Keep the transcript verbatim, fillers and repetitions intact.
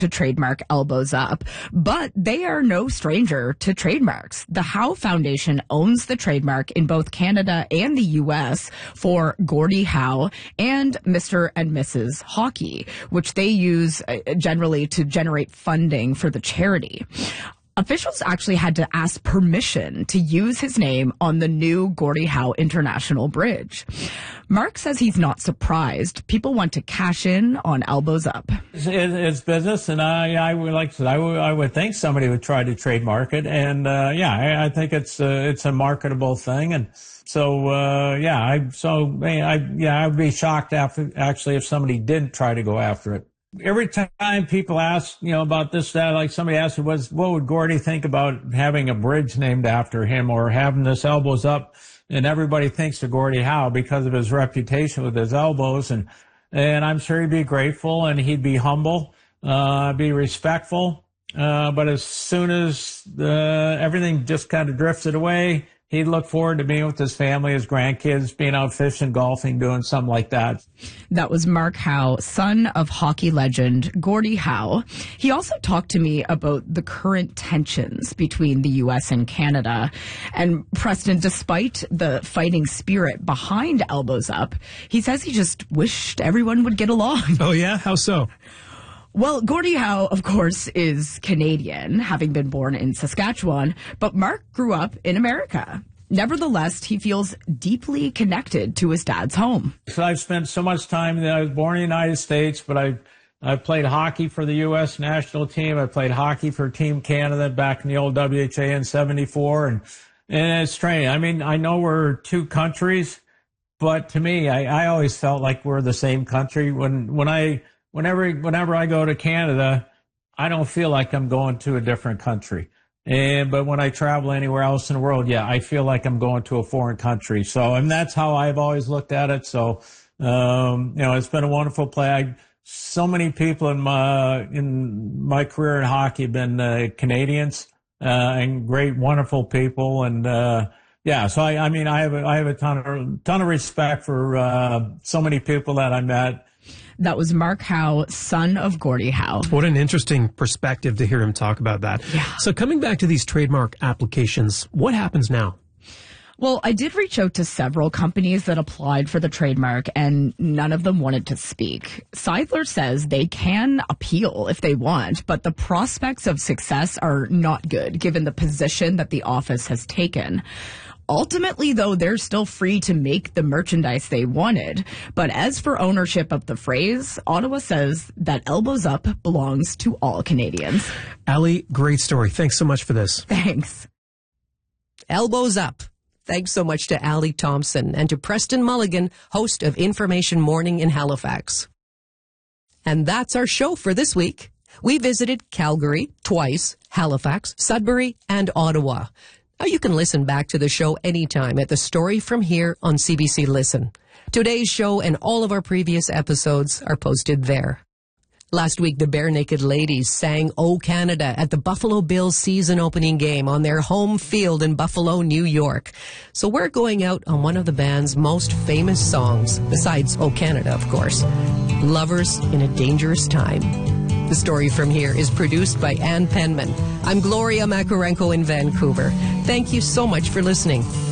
to trademark Elbows Up, but they are no stranger to trademarks. The Howe Foundation owns the trademark in both Canada and the U S for Gordie Howe and Mister and Missus Hockey, which they use uh, generally to generate funding for the charity. Officials actually had to ask permission to use his name on the new Gordie Howe International Bridge. Mark says he's not surprised. People want to cash in on Elbows Up. It's, it's business, and I, I would like to. I would, I would think somebody would try to trademark it, and uh, yeah, I, I think it's a, it's a marketable thing, and so uh, yeah, I so I yeah, I would be shocked after actually if somebody did try to go after it. Every time people ask, you know, about this, that, like somebody asked, was, what would Gordie think about having a bridge named after him or having this Elbows Up? And everybody thinks of Gordie Howe because of his reputation with his elbows. And, and I'm sure he'd be grateful and he'd be humble, uh, be respectful. Uh, but as soon as, uh, everything just kind of drifted away, he'd look forward to being with his family, his grandkids, being out fishing, golfing, doing something like that. That was Mark Howe, son of hockey legend Gordie Howe. He also talked to me about the current tensions between the U S and Canada. And Preston, despite the fighting spirit behind Elbows Up, he says he just wished everyone would get along. Oh, yeah? How so? Well, Gordie Howe, of course, is Canadian, having been born in Saskatchewan, but Mark grew up in America. Nevertheless, he feels deeply connected to his dad's home. So I've spent so much time, I was born in the United States, but I I played hockey for the U S national team. I played hockey for Team Canada back in the old W H A in seventy-four, and, and it's strange. I mean, I know we're two countries, but to me, I, I always felt like we're the same country. When when I Whenever, whenever I go to Canada, I don't feel like I'm going to a different country. And, but when I travel anywhere else in the world, yeah, I feel like I'm going to a foreign country. So, and that's how I've always looked at it. So, um, you know, it's been a wonderful play. I, so many people in my, in my career in hockey have been, uh, Canadians, uh, and great, wonderful people. And, uh, yeah, so I, I mean, I have, a, I have a ton of, ton of respect for, uh, so many people that I met. That was Mark Howe, son of Gordie Howe. What an interesting perspective to hear him talk about that. Yeah. So coming back to these trademark applications, what happens now? Well, I did reach out to several companies that applied for the trademark, and none of them wanted to speak. Seidler says they can appeal if they want, but the prospects of success are not good, given the position that the office has taken. Ultimately, though, they're still free to make the merchandise they wanted. But as for ownership of the phrase, Ottawa says that Elbows Up belongs to all Canadians. Ali, great story. Thanks so much for this. Thanks. Elbows Up. Thanks so much to Ali Thompson and to Preston Mulligan, host of Information Morning in Halifax. And that's our show for this week. We visited Calgary twice, Halifax, Sudbury, and Ottawa. Now you can listen back to the show anytime at The Story From Here on C B C Listen. Today's show and all of our previous episodes are posted there. Last week, the Bare Naked Ladies sang "O Canada" at the Buffalo Bills season opening game on their home field in Buffalo, New York. So we're going out on one of the band's most famous songs, besides "O Canada," of course, "Lovers in a Dangerous Time." The Story From Here is produced by Ann Penman. I'm Gloria Makarenko in Vancouver. Thank you so much for listening.